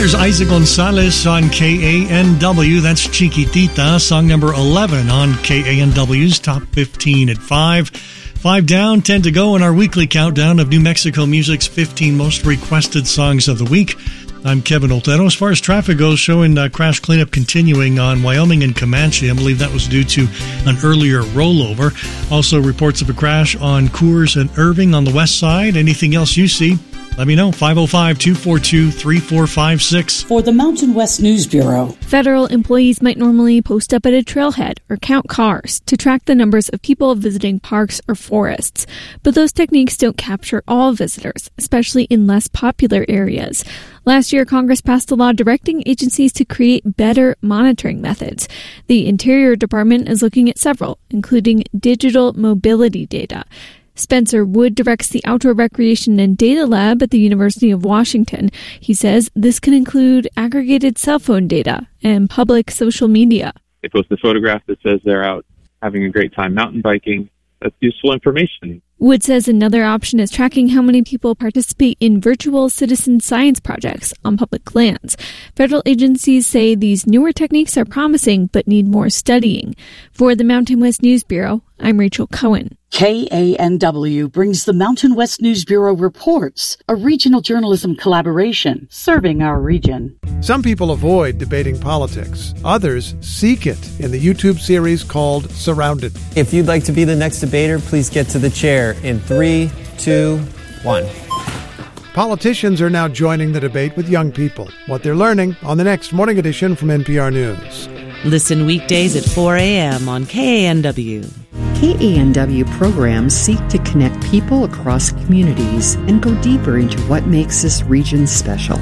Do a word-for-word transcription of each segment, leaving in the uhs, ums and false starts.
There's Isaac Gonzalez on K A N W. That's Chiquitita, song number eleven on K A N W's Top fifteen at five. Five down, ten to go in our weekly countdown of New Mexico music's fifteen most requested songs of the week. I'm Kevin Oltero. As far as traffic goes, showing uh, crash cleanup continuing on Wyoming and Comanche. I believe that was due to an earlier rollover. Also, reports of a crash on Coors and Irving on the west side. Anything else you see? Let me know. five oh five, two four two, three four five six. For the Mountain West News Bureau. Federal employees might normally post up at a trailhead or count cars to track the numbers of people visiting parks or forests. But those techniques don't capture all visitors, especially in less popular areas. Last year, Congress passed a law directing agencies to create better monitoring methods. The Interior Department is looking at several, including digital mobility data. Spencer Wood directs the Outdoor Recreation and Data Lab at the University of Washington. He says this can include aggregated cell phone data and public social media. They post a photograph that says they're out having a great time mountain biking. That's useful information. Wood says another option is tracking how many people participate in virtual citizen science projects on public lands. Federal agencies say these newer techniques are promising but need more studying. For the Mountain West News Bureau, I'm Rachel Cohen. K A N W brings the Mountain West News Bureau Reports, a regional journalism collaboration serving our region. Some people avoid debating politics. Others seek it in the YouTube series called Surrounded. If you'd like to be the next debater, please get to the chair in three, two, one. Politicians are now joining the debate with young people. What they're learning on the next Morning Edition from N P R News. Listen weekdays at four a.m. on K A N W. K A N W programs seek to connect people across communities and go deeper into what makes this region special.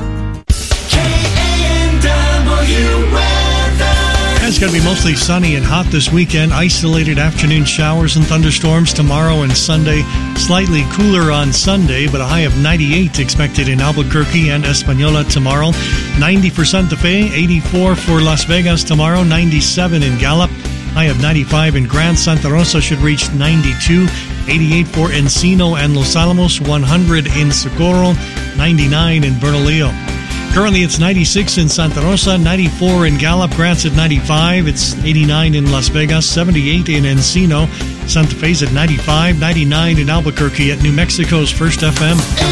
It's going to be mostly sunny and hot this weekend. Isolated afternoon showers and thunderstorms tomorrow and Sunday. Slightly cooler on Sunday, but a high of ninety-eight expected in Albuquerque and Española tomorrow. ninety for Santa Fe, eighty-four for Las Vegas tomorrow, ninety-seven in Gallup. High of ninety-five in Grand Santa Rosa should reach ninety-two. eighty-eight for Encino and Los Alamos, one hundred in Socorro, ninety-nine in Bernalillo. Currently, it's ninety-six in Santa Rosa, ninety-four in Gallup, Grant's at ninety-five, it's eighty-nine in Las Vegas, seventy-eight in Encino, Santa Fe's at ninety-five, ninety-nine in Albuquerque at New Mexico's First F M.